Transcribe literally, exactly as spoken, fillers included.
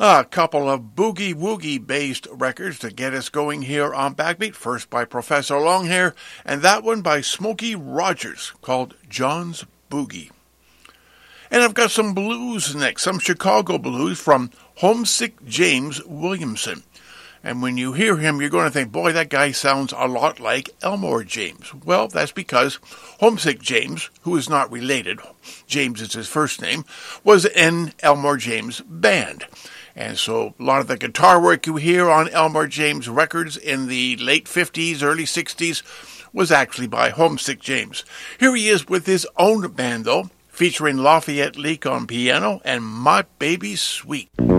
A couple of boogie-woogie-based records to get us going here on Backbeat. First by Professor Longhair, and that one by Smokey Rogers, called John's Boogie. And I've got some blues next, some Chicago blues from Homesick James Williamson. And when you hear him, you're going to think, boy, that guy sounds a lot like Elmore James. Well, that's because Homesick James, who is not related, James is his first name, was in Elmore James' band. And so a lot of the guitar work you hear on Elmore James records in the late fifties, early sixties was actually by Homesick James. Here he is with his own band, though, featuring Lafayette Leak on piano and My Baby Sweet.